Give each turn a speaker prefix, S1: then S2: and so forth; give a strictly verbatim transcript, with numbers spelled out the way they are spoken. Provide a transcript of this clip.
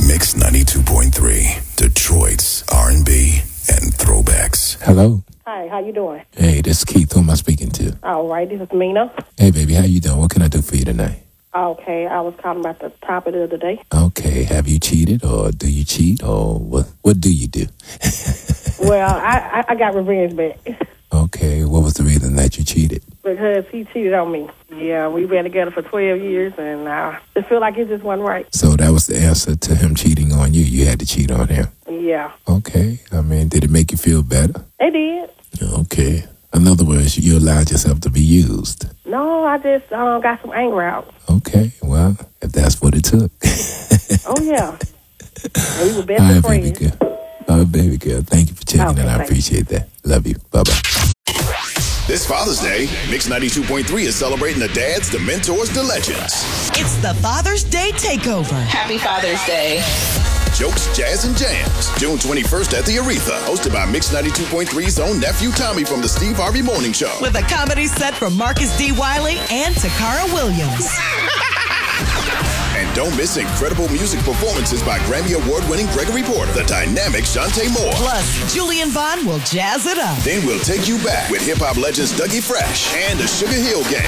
S1: Mix ninety-two point three, Detroit's R and B and throwbacks.
S2: Hello.
S3: Hi, how you doing?
S2: Hey, this is Keith. Who am I speaking to?
S3: All right, this is Mina.
S2: Hey, baby, how you doing? What can I do for you tonight?
S3: Okay, I was calling about the topic of the day.
S2: Okay, have you cheated, or do you cheat, or what? What do you do?
S3: Well, I, I, I got revenge back.
S2: Okay, what was the reason that you cheated?
S3: Because he cheated on me. Yeah, we've been together for twelve years, and I just feel like it just wasn't right.
S2: So that was the answer to him cheating on you. You had to cheat on him.
S3: Yeah.
S2: Okay, I mean, did it make you feel better?
S3: It did.
S2: Okay. In other words, you allowed yourself to be used.
S3: No, I just um, got some anger out.
S2: Okay, well, if that's what it took.
S3: Oh, yeah. And we were best
S2: All right,
S3: of friends.
S2: baby girl. All right, baby girl. Thank you for checking
S3: Okay,
S2: in. I
S3: thanks.
S2: appreciate that. Love you. Bye-bye.
S1: This Father's Day, Mix ninety-two point three is celebrating the dads, the mentors, the legends.
S4: It's the Father's Day Takeover.
S5: Happy Father's Day.
S1: Jokes, jazz, and jams. June twenty-first at the Aretha, hosted by Mix ninety-two point three's own nephew Tommy from the Steve Harvey Morning Show.
S4: With a comedy set from Marcus D. Wiley and Takara Williams.
S1: And don't miss incredible music performances by Grammy Award-winning Gregory Porter, the dynamic Shantae Moore.
S4: Plus, Julian Vaughn will jazz it up.
S1: Then we'll take you back with hip-hop legends Dougie Fresh and the Sugar Hill Gang.